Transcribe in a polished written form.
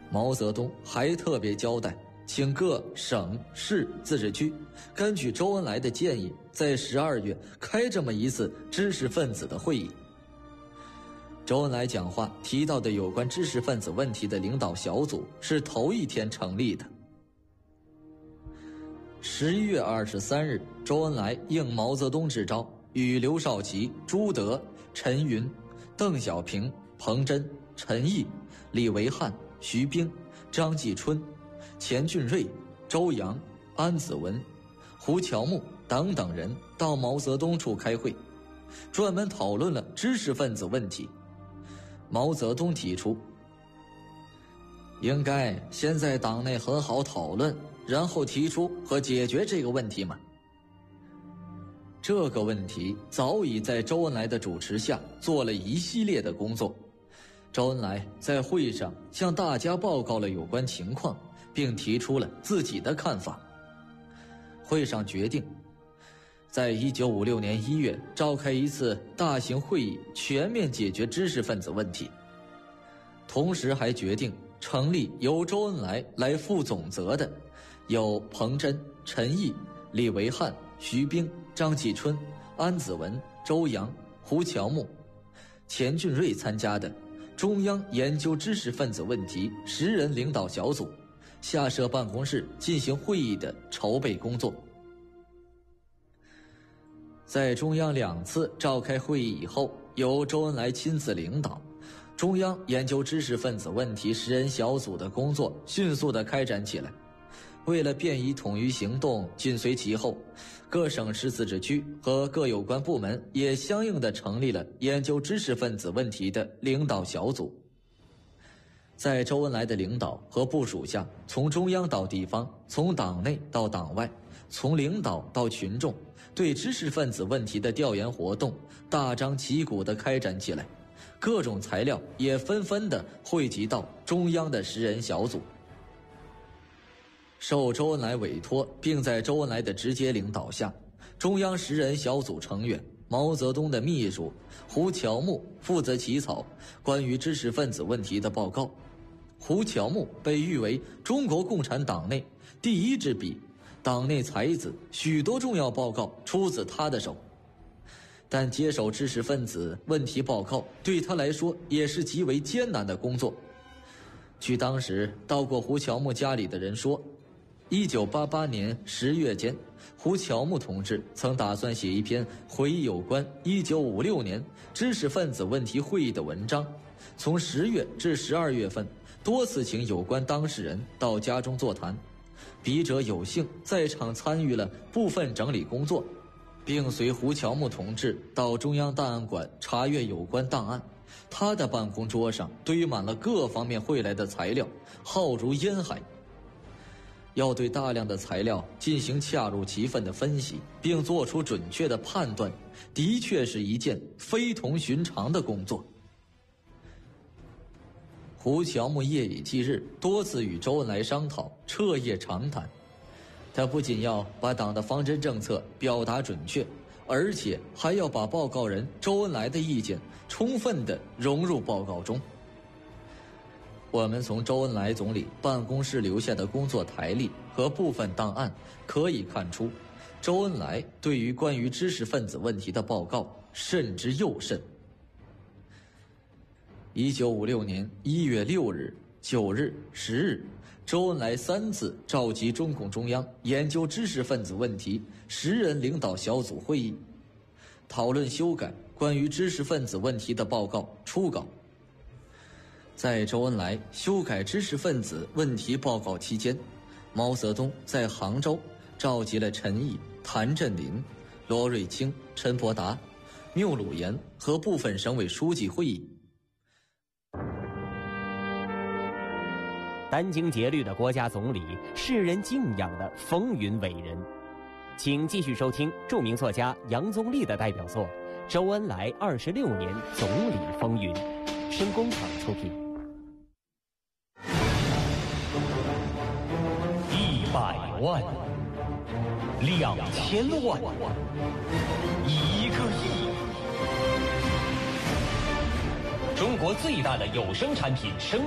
毛泽东还特别交代，请各省市自治区根据周恩来的建议，在12月开这么一次知识分子的会议。周恩来讲话提到的有关知识分子问题的领导小组是头一天成立的。11月23日，周恩来应毛泽东之召，与刘少奇、朱德、陈云、邓小平、彭真、陈毅、李维汉、徐冰、张继春、钱俊瑞、周扬、安子文、胡乔木等等人到毛泽东处开会，专门讨论了知识分子问题。毛泽东提出，应该先在党内很好讨论，然后提出和解决这个问题嘛。这个问题早已在周恩来的主持下做了一系列的工作。周恩来在会上向大家报告了有关情况，并提出了自己的看法。会上决定，在1956年1月召开一次大型会议，全面解决知识分子问题。同时还决定成立由周恩来来负总责的，有彭真、陈毅、李维汉、徐冰、张继春、安子文、周扬、胡乔木、钱俊瑞参加的中央研究知识分子问题10人领导小组，下设办公室进行会议的筹备工作。在中央2次召开会议以后，由周恩来亲自领导，中央研究知识分子问题10人小组的工作迅速地开展起来。为了便于统一行动，紧随其后，各省市自治区和各有关部门也相应地成立了研究知识分子问题的领导小组。在周恩来的领导和部署下，从中央到地方，从党内到党外，从领导到群众，对知识分子问题的调研活动大张旗鼓地开展起来，各种材料也纷纷地汇集到中央的10人小组。受周恩来委托，并在周恩来的直接领导下，中央10人小组成员毛泽东的秘书胡乔木负责起草关于知识分子问题的报告。胡乔木被誉为中国共产党内第一支笔，党内才子，许多重要报告出自他的手。但接手知识分子问题报告对他来说也是极为艰难的工作。据当时到过胡乔木家里的人说，1988年10月间，胡乔木同志曾打算写一篇回忆有关1956年知识分子问题会议的文章，从10月至12月份多次请有关当事人到家中座谈，笔者有幸在场参与了部分整理工作，并随胡乔木同志到中央档案馆查阅有关档案。他的办公桌上堆满了各方面汇来的材料，浩如烟海。要对大量的材料进行恰如其分的分析，并做出准确的判断，的确是一件非同寻常的工作。胡乔木夜以继日，多次与周恩来商讨，彻夜长谈。他不仅要把党的方针政策表达准确，而且还要把报告人周恩来的意见充分地融入报告中。我们从周恩来总理办公室留下的工作台历和部分档案可以看出，周恩来对于关于知识分子问题的报告慎之又慎。1956年1月6日、9日、10日，周恩来3次召集中共中央研究知识分子问题10人领导小组会议，讨论修改关于知识分子问题的报告初稿。在周恩来修改知识分子问题报告期间，毛泽东在杭州召集了陈毅、谭震林、罗瑞卿、陈伯达、缪鲁言和部分省委书记会议。 殚精竭虑的国家总理，世人敬仰的风云伟人。请继续收听著名作家杨宗立的代表作《周恩来26年总理风云》，声工厂出品。 100万、2000万、1个亿，中国最大的有声产品生